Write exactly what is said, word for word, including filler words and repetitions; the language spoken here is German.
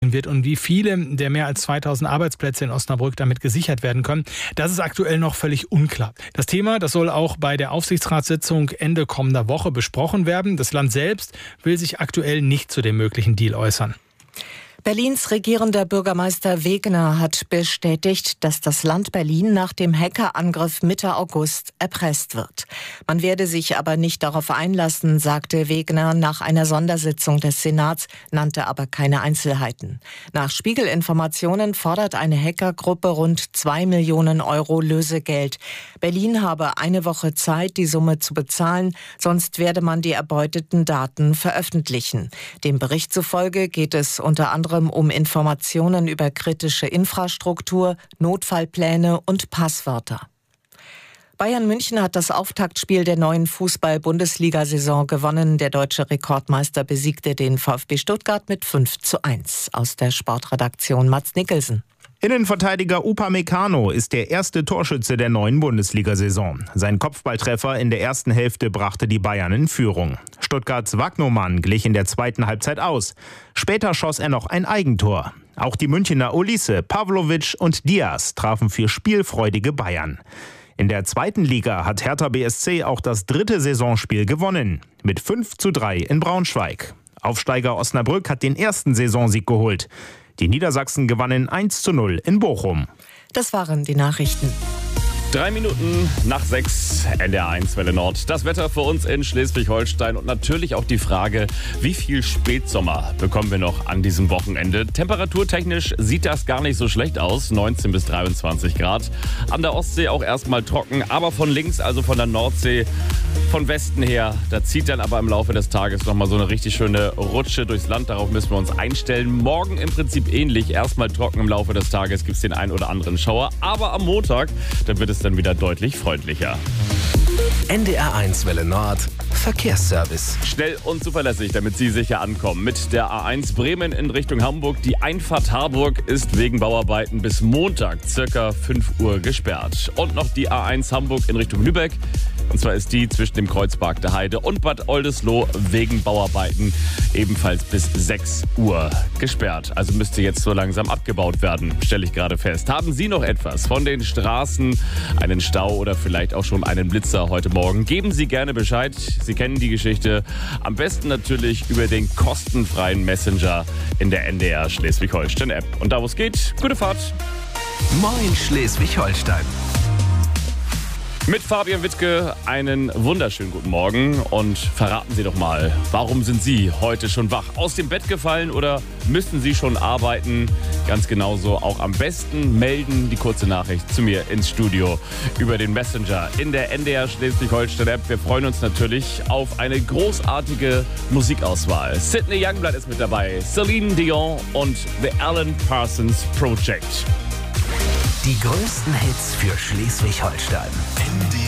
abgeschlossen wird und wie viele der mehr als zweitausend Arbeitsplätze in Osnabrück damit gesichert werden können, das ist aktuell noch völlig unklar. Das Thema, das soll auch bei der Aufsichtsratssitzung Ende kommender Woche besprochen werden. Das Land selbst will sich aktuell nicht zu dem möglichen Deal äußern. Berlins regierender Bürgermeister Wegener hat bestätigt, dass das Land Berlin nach dem Hackerangriff Mitte August erpresst wird. Man werde sich aber nicht darauf einlassen, sagte Wegener nach einer Sondersitzung des Senats, nannte aber keine Einzelheiten. Nach Spiegel-Informationen fordert eine Hackergruppe rund zwei Millionen Euro Lösegeld. Berlin habe eine Woche Zeit, die Summe zu bezahlen, sonst werde man die erbeuteten Daten veröffentlichen. Dem Bericht zufolge geht es unter anderem um Informationen über kritische Infrastruktur, Notfallpläne und Passwörter. Bayern München hat das Auftaktspiel der neuen Fußball-Bundesliga-Saison gewonnen. Der deutsche Rekordmeister besiegte den VfB Stuttgart mit fünf zu eins. Aus der Sportredaktion Mats Nicholson. Innenverteidiger Upamecano ist der erste Torschütze der neuen Bundesliga-Saison. Sein Kopfballtreffer in der ersten Hälfte brachte die Bayern in Führung. Stuttgarts Wagnoman glich in der zweiten Halbzeit aus. Später schoss er noch ein Eigentor. Auch die Münchner Olise, Pavlovic und Diaz trafen für spielfreudige Bayern. In der zweiten Liga hat Hertha B S C auch das dritte Saisonspiel gewonnen. Mit fünf zu drei in Braunschweig. Aufsteiger Osnabrück hat den ersten Saisonsieg geholt. Die Niedersachsen gewannen eins zu null in Bochum. Das waren die Nachrichten. Drei Minuten nach sechs, N D R eins Welle Nord. Das Wetter für uns in Schleswig-Holstein und natürlich auch die Frage, wie viel Spätsommer bekommen wir noch an diesem Wochenende? Temperaturtechnisch sieht das gar nicht so schlecht aus, neunzehn bis dreiundzwanzig Grad. An der Ostsee auch erstmal trocken, aber von links, also von der Nordsee, von Westen her, da zieht dann aber im Laufe des Tages nochmal so eine richtig schöne Rutsche durchs Land. Darauf müssen wir uns einstellen. Morgen im Prinzip ähnlich, erstmal trocken, im Laufe des Tages gibt es den einen oder anderen Schauer. Aber am Montag, da wird es dann wieder deutlich freundlicher. N D R eins Welle Nord Verkehrsservice. Schnell und zuverlässig, damit Sie sicher ankommen. Mit der A eins Bremen in Richtung Hamburg. Die Einfahrt Harburg ist wegen Bauarbeiten bis Montag circa fünf Uhr gesperrt. Und noch die A eins Hamburg in Richtung Lübeck. Und zwar ist die zwischen dem Kreuzpark der Heide und Bad Oldesloe wegen Bauarbeiten ebenfalls bis sechs Uhr gesperrt. Also müsste jetzt so langsam abgebaut werden, stelle ich gerade fest. Haben Sie noch etwas von den Straßen, einen Stau oder vielleicht auch schon einen Blitzer heute Morgen? Geben Sie gerne Bescheid. Sie kennen die Geschichte. Am besten natürlich über den kostenfreien Messenger in der N D R Schleswig-Holstein-App. Und da, wo es geht, gute Fahrt. Moin Schleswig-Holstein. Mit Fabian Wittke einen wunderschönen guten Morgen und verraten Sie doch mal, warum sind Sie heute schon wach? Aus dem Bett gefallen oder müssen Sie schon arbeiten? Ganz genauso auch am besten melden die kurze Nachricht zu mir ins Studio über den Messenger in der N D R Schleswig-Holstein-App. Wir freuen uns natürlich auf eine großartige Musikauswahl. Sidney Youngblood ist mit dabei, Celine Dion und The Alan Parsons Project. Die größten Hits für Schleswig-Holstein. N D